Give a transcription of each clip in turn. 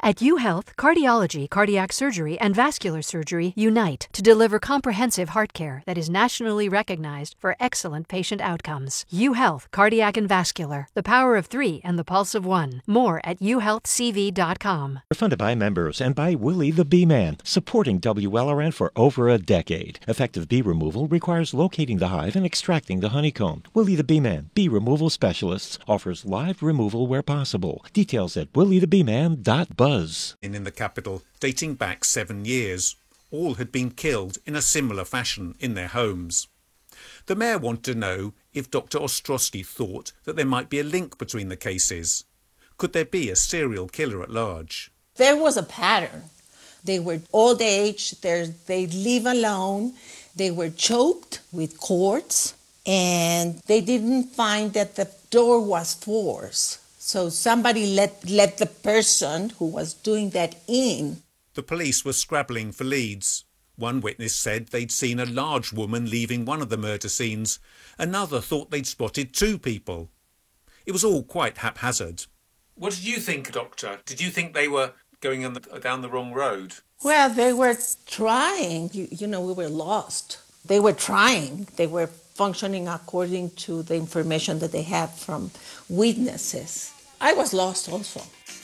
At UHealth, cardiology, cardiac surgery, and vascular surgery unite to deliver comprehensive heart care that is nationally recognized for excellent patient outcomes. UHealth, cardiac and vascular, the power of 3 and the pulse of 1. More at uhealthcv.com. Funded by members and by Willie the Bee Man, supporting WLRN for over a decade. Effective bee removal requires locating the hive and extracting the honeycomb. Willie the Bee Man, bee removal specialists, offers live removal where possible. Details at williethebeeman.buzz. In the capital, dating back 7 years. All had been killed in a similar fashion in their homes. The mayor wanted to know if Dr. Ostrowski thought that there might be a link between the cases. Could there be a serial killer at large? There was a pattern. They were old age, they live alone, they were choked with cords, and they didn't find that the door was forced. So somebody let the person who was doing that in. The police were scrabbling for leads. One witness said they'd seen a large woman leaving one of the murder scenes. Another thought they'd spotted 2 people. It was all quite haphazard. What did you think, Doctor? Did you think they were going down the wrong road? Well, they were trying. We were lost. They were trying. They were functioning according to the information that they had from witnesses. I was lost also.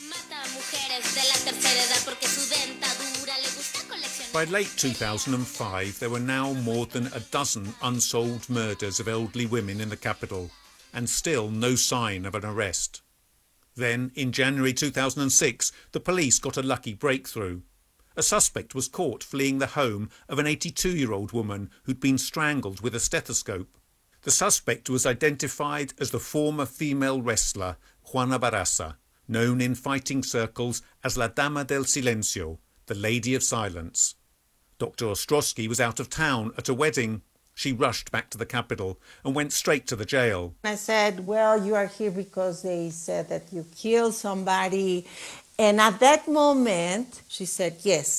By late 2005, there were now more than a dozen unsolved murders of elderly women in the capital, and still no sign of an arrest. Then, in January 2006, the police got a lucky breakthrough. A suspect was caught fleeing the home of an 82-year-old woman who'd been strangled with a stethoscope. The suspect was identified as the former female wrestler Juana Barraza, known in fighting circles as La Dama del Silencio, the Lady of Silence. Dr. Ostrowski was out of town at a wedding. She rushed back to the capital and went straight to the jail. I said, well, you are here because they said that you killed somebody. And at that moment, she said,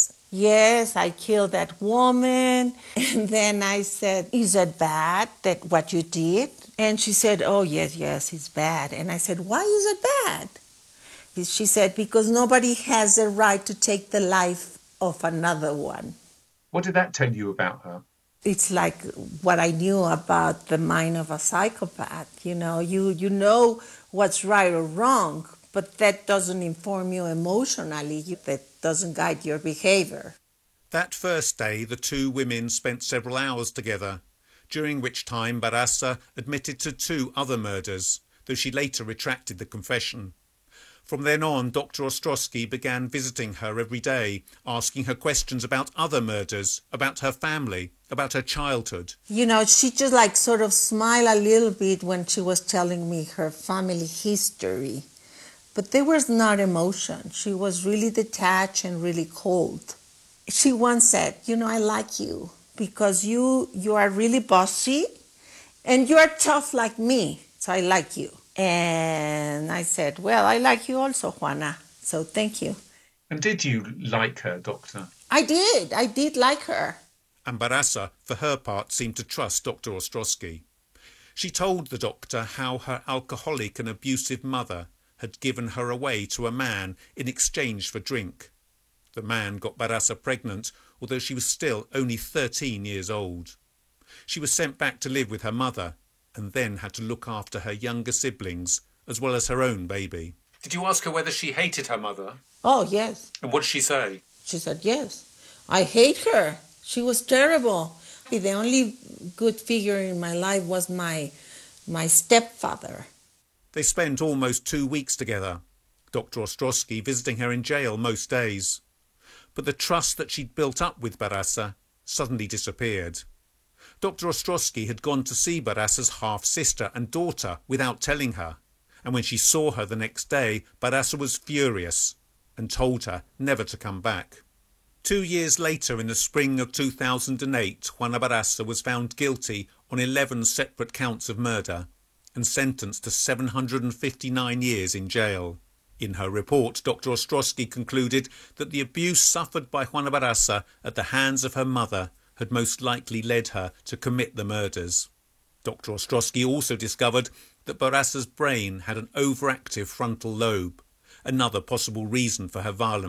yes, I killed that woman. And then I said, is it bad that what you did? And she said, oh, yes, it's bad. And I said, why is it bad? She said, because nobody has the right to take the life of another one. What did that tell you about her? It's like what I knew about the mind of a psychopath. You know what's right or wrong, but that doesn't inform you emotionally. That doesn't guide your behavior. That first day, the 2 women spent several hours together, during which time Barraza admitted to 2 other murders, though she later retracted the confession. From then on, Dr. Ostrowski began visiting her every day, asking her questions about other murders, about her family, about her childhood. She just sort of smiled a little bit when she was telling me her family history. But there was not emotion. She was really detached and really cold. She once said, I like you because you are really bossy and you are tough like me, so I like you. And I said, well, I like you also, Juana, so thank you. And did you like her, Doctor? I did like her. And Barraza, for her part, seemed to trust Dr. Ostrowski. She told the doctor how her alcoholic and abusive mother had given her away to a man in exchange for drink. The man got Barraza pregnant, although she was still only 13 years old. She was sent back to live with her mother, and then had to look after her younger siblings, as well as her own baby. Did you ask her whether she hated her mother? Oh, yes. And what did she say? She said, yes. I hate her. She was terrible. The only good figure in my life was my stepfather. They spent almost 2 weeks together, Dr. Ostrowski visiting her in jail most days. But the trust that she'd built up with Barraza suddenly disappeared. Dr. Ostrowski had gone to see Barraza's half-sister and daughter without telling her, and when she saw her the next day, Barraza was furious and told her never to come back. 2 years later, in the spring of 2008, Juana Barraza was found guilty on 11 separate counts of murder and sentenced to 759 years in jail. In her report, Dr. Ostrowski concluded that the abuse suffered by Juana Barraza at the hands of her mother had most likely led her to commit the murders. Dr. Ostrowski also discovered that Barraza's brain had an overactive frontal lobe, another possible reason for her violent